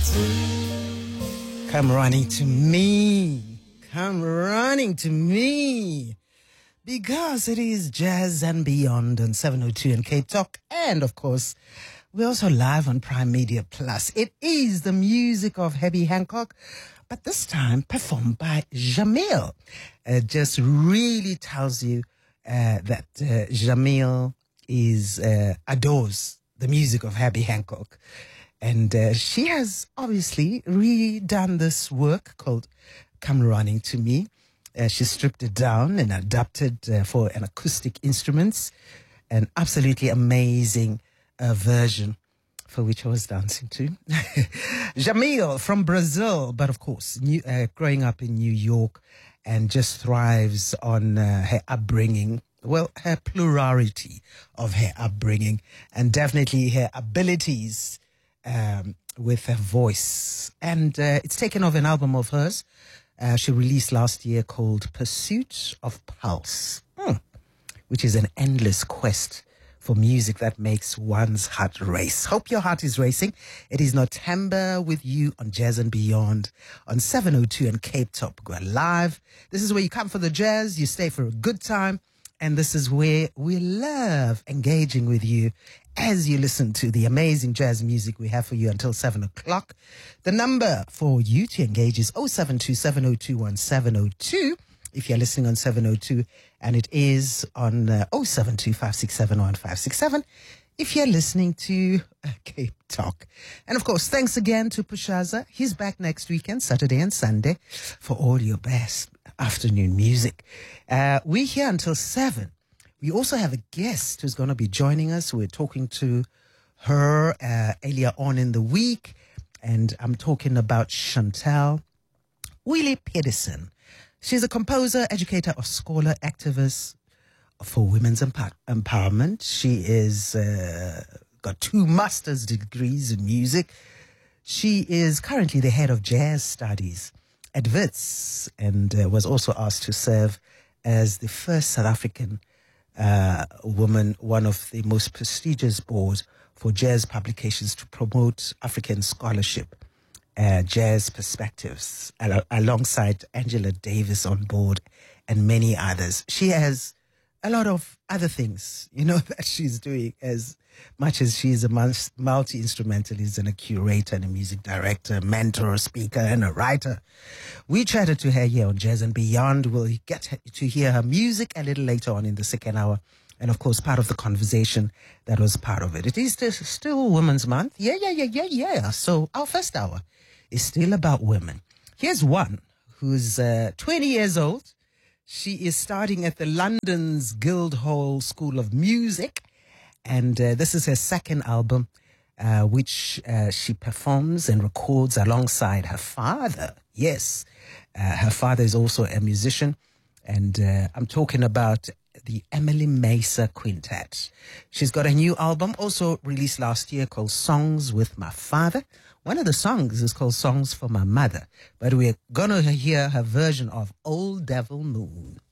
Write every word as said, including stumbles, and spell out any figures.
Come running to me. Come running to me. Because it is Jazz and Beyond on seven oh two and Cape Talk. And, of course, we're also live on Prime Media Plus. It is the music of Herbie Hancock, but this time performed by Jamil. It just really tells you uh, that uh, Jamil is uh, adores the music of Herbie Hancock. And uh, she has obviously redone this work called Come Running to Me. Uh, she stripped it down and adapted uh, for an acoustic instruments. An absolutely amazing uh, version for which I was dancing to. Jamil from Brazil, but of course, new, uh, growing up in New York and just thrives on uh, her upbringing. Well, her plurality of her upbringing and definitely her abilities Um, with her voice. And uh, it's taken off an album of hers uh, she released last year called Pursuit of Pulse, hmm. which is an endless quest for music that makes one's heart race. Hope your heart is racing. It is Notember with you on Jazz and Beyond on seven oh two and Cape Top. Go live. This is where you come for the jazz, you stay for a good time, and this is where we love engaging with you as you listen to the amazing jazz music we have for you until seven o'clock. The number for you to engage is oh seven two, seven oh two, one seven oh two if you're listening on seven oh two, and it is on uh, oh seven two, five six seven, one five six seven if you're listening to uh, Cape Talk. And of course, thanks again to Pushaza. He's back next weekend, Saturday and Sunday, for all your best afternoon music. Uh, we're here until seven. We also have a guest who's going to be joining us. We're talking to her uh, earlier on in the week, and I'm talking about Chantel Willie Pedersen. She's a composer, educator, or scholar, activist for women's empower- empowerment. She is uh, got two master's degrees in music. She is currently the head of jazz studies at Wits, and uh, was also asked to serve as the first South African Uh, woman, one of the most prestigious boards for jazz publications to promote African scholarship, uh, jazz perspectives, al- alongside Angela Davis on board and many others. She has a lot of other things, you know, that she's doing, as much as she's a multi-instrumentalist and a curator and a music director, mentor, speaker, and a writer. We chatted to her here on Jazz and Beyond. We'll get to hear her music a little later on in the second hour. And of course, part of the conversation that was part of it. It is still Women's Month. Yeah, yeah, yeah, yeah, yeah. So our first hour is still about women. Here's one who's uh, twenty years old. She is starting at the London's Guildhall School of Music, and uh, this is her second album, uh, which uh, she performs and records alongside her father. Yes, uh, her father is also a musician, and uh, I'm talking about the Emily Mesa Quintet. She's got a new album, also released last year, called Songs with My Father. One of the songs is called Songs for My Mother, but we're going to hear her version of Old Devil Moon.